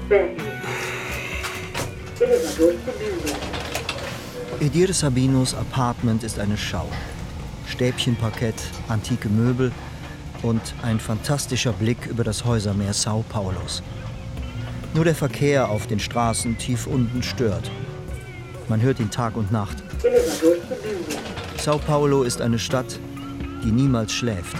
Edir Sabinos Apartment ist eine Schau. Stäbchenparkett, antike Möbel und ein fantastischer Blick über das Häusermeer São Paulos. Nur der Verkehr auf den Straßen tief unten stört. Man hört ihn Tag und Nacht. São Paulo ist eine Stadt, die niemals schläft.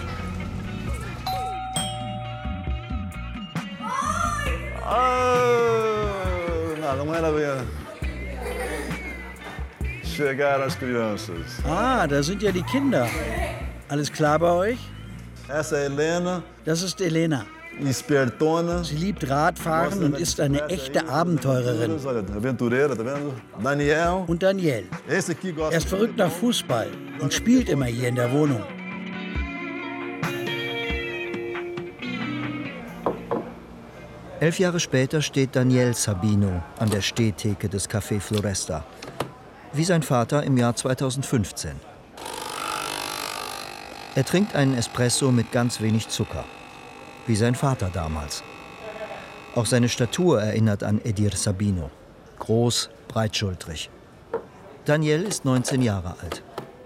Chegaram as crianças. Ah, da sind ja die Kinder. Alles klar bei euch? Essa é Helena, Das ist Elena. espertona. Sie liebt Radfahren und ist eine echte Abenteurerin. Olha, aventureira, tá vendo? Daniel. Und Daniel. Esse aqui Er gosta. ist verrückt nach Fußball und spielt immer hier in der Wohnung. Elf Jahre später steht Daniel Sabino an der Stehtheke des Café Floresta. Wie sein Vater im Jahr 2015. Er trinkt einen Espresso mit ganz wenig Zucker. Wie sein Vater damals. Auch seine Statur erinnert an Edir Sabino. Groß, breitschultrig. Daniel ist 19 Jahre alt.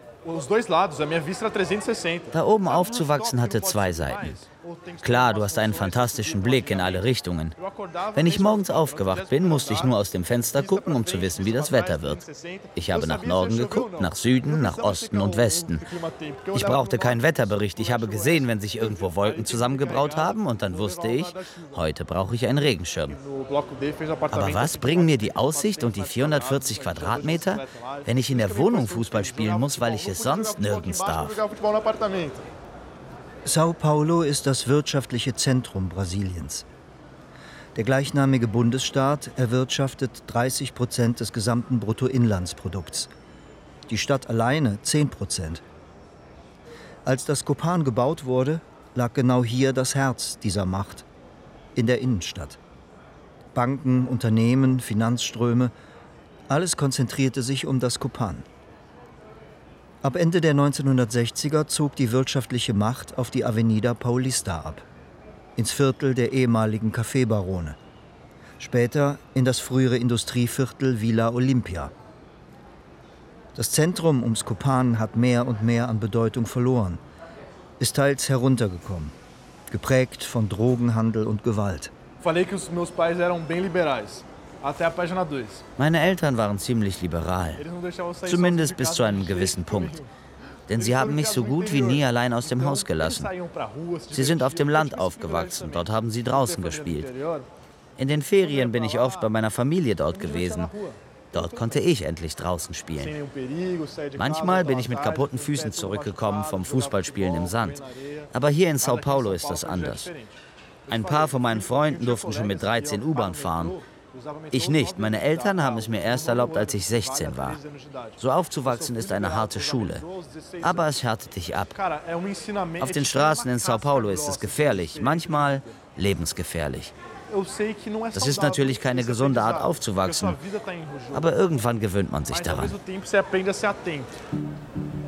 Da oben aufzuwachsen hatte zwei Seiten. Klar, du hast einen fantastischen Blick in alle Richtungen. Wenn ich morgens aufgewacht bin, musste ich nur aus dem Fenster gucken, um zu wissen, wie das Wetter wird. Ich habe nach Norden geguckt, nach Süden, nach Osten und Westen. Ich brauchte keinen Wetterbericht. Ich habe gesehen, wenn sich irgendwo Wolken zusammengebraut haben, und dann wusste ich, heute brauche ich einen Regenschirm. Aber was bringen mir die Aussicht und die 440 Quadratmeter, wenn ich in der Wohnung Fußball spielen muss, weil ich es sonst nirgends darf? São Paulo ist das wirtschaftliche Zentrum Brasiliens. Der gleichnamige Bundesstaat erwirtschaftet 30% des gesamten Bruttoinlandsprodukts. Die Stadt alleine 10%. Als das Copan gebaut wurde, lag genau hier das Herz dieser Macht, in der Innenstadt. Banken, Unternehmen, Finanzströme, alles konzentrierte sich um das Copan. Ab Ende der 1960er zog die wirtschaftliche Macht auf die Avenida Paulista ab, ins Viertel der ehemaligen Kaffeebarone. Später in das frühere Industrieviertel Vila Olympia. Das Zentrum ums Copan hat mehr und mehr an Bedeutung verloren, ist teils heruntergekommen, geprägt von Drogenhandel und Gewalt. Meine Eltern waren ziemlich liberal, zumindest bis zu einem gewissen Punkt. Denn sie haben mich so gut wie nie allein aus dem Haus gelassen. Sie sind auf dem Land aufgewachsen, dort haben sie draußen gespielt. In den Ferien bin ich oft bei meiner Familie dort gewesen. Dort konnte ich endlich draußen spielen. Manchmal bin ich mit kaputten Füßen zurückgekommen vom Fußballspielen im Sand. Aber hier in São Paulo ist das anders. Ein paar von meinen Freunden durften schon mit 13 U-Bahn fahren. Ich nicht. Meine Eltern haben es mir erst erlaubt, als ich 16 war. So aufzuwachsen ist eine harte Schule. Aber es härtet dich ab. Auf den Straßen in São Paulo ist es gefährlich, manchmal lebensgefährlich. Das ist natürlich keine gesunde Art aufzuwachsen, aber irgendwann gewöhnt man sich daran.